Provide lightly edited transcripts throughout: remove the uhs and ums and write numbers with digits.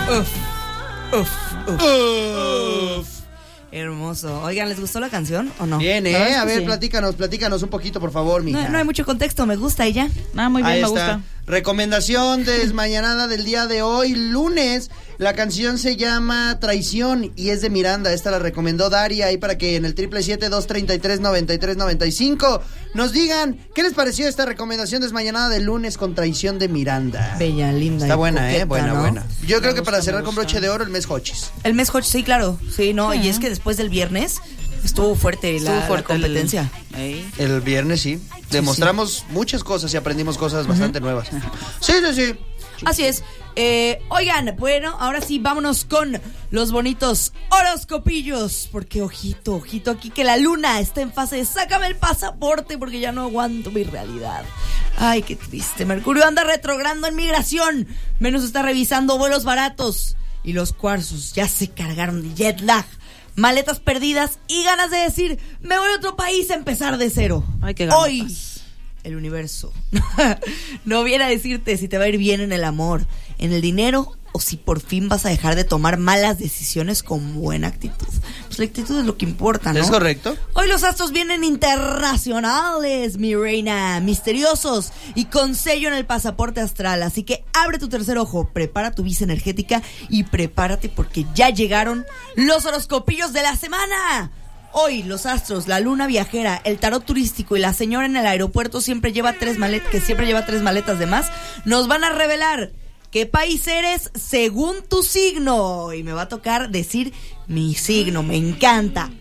Uf. Hermoso. Oigan, ¿les gustó la canción o no? Bien, a ver, sí. platícanos un poquito, por favor, mija. No hay mucho contexto, me gusta y ya. Muy bien, Ahí me está. gusta. Recomendación desmañanada del día de hoy, lunes. La canción se llama Traición y es de Miranda. Esta la recomendó Daria ahí para que en el 777-233-9395 nos digan qué les pareció esta recomendación desmañanada del lunes con Traición de Miranda. Bella, linda. Está buena, coqueta, buena, ¿no? buena. Yo creo que para cerrar con broche de oro el mes Hochis. El mes Hochis, sí, claro. Sí, no, y es que después del viernes estuvo fuerte la competencia. El viernes sí. Demostramos muchas cosas y aprendimos cosas bastante nuevas. Sí. Así es. Oigan, bueno, ahora sí, vámonos con los bonitos horoscopillos. Porque ojito aquí que la luna está en fase de sácame el pasaporte porque ya no aguanto mi realidad. Ay, qué triste. Mercurio anda retrogrando en migración. Venus está revisando vuelos baratos. Y los cuarzos ya se cargaron de jet lag. Maletas perdidas y ganas de decir, me voy a otro país a empezar de cero. Ay, qué ganas. Hoy el universo no viene a decirte si te va a ir bien en el amor, en el dinero o si por fin vas a dejar de tomar malas decisiones con buena actitud. Pues la actitud es lo que importa, ¿no? ¿Es correcto? Hoy los astros vienen internacionales, mi reina, misteriosos y con sello en el pasaporte astral. Así que abre tu tercer ojo, prepara tu visa energética y prepárate porque ya llegaron los horoscopillos de la semana. Hoy los astros, la luna viajera, el tarot turístico y la señora en el aeropuerto que siempre lleva 3 maletas de más, nos van a revelar qué país eres según tu signo. Y me va a tocar decir mi signo, me encanta.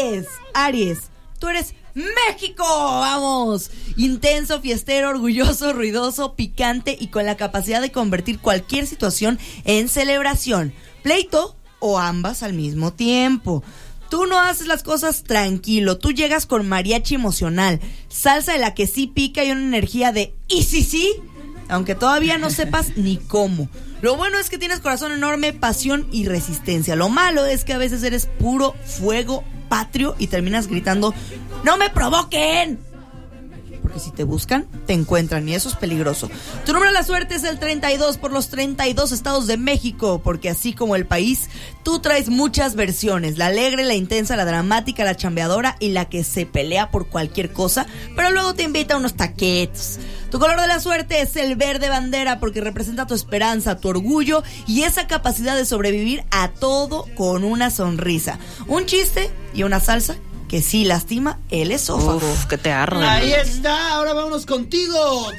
Aries, tú eres México, vamos. Intenso, fiestero, orgulloso, ruidoso, picante y con la capacidad de convertir cualquier situación en celebración, pleito o ambas al mismo tiempo. Tú no haces las cosas tranquilo, tú llegas con mariachi emocional, salsa de la que sí pica y una energía de ¿y sí? Aunque todavía no sepas ni cómo. Lo bueno es que tienes corazón enorme, pasión y resistencia. Lo malo es que a veces eres puro fuego patrio y terminas gritando ¡no me provoquen! Porque si te buscan, te encuentran y eso es peligroso. Tu número de la suerte es el 32 por los 32 estados de México, porque así como el país, tú traes muchas versiones. La alegre, la intensa, la dramática, la chambeadora y la que se pelea por cualquier cosa, pero luego te invita a unos taquetes. Tu color de la suerte es el verde bandera porque representa tu esperanza, tu orgullo y esa capacidad de sobrevivir a todo con una sonrisa. Un chiste y una salsa que sí lastima el esófago. Uf, que te arde. Ahí está, ahora vámonos contigo.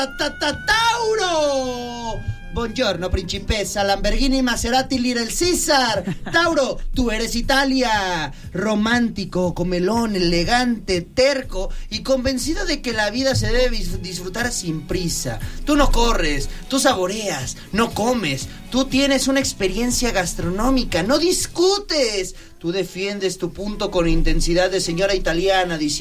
Tauro. Buongiorno, principessa, Lamborghini, Maserati, Little Caesar. Tauro, tú eres Italia. Romántico, comelón, elegante, terco y convencido de que la vida se debe disfrutar sin prisa. Tú no corres, tú saboreas, no comes. Tú tienes una experiencia gastronómica, no discutes. Tú defiendes tu punto con intensidad de señora italiana, diciendo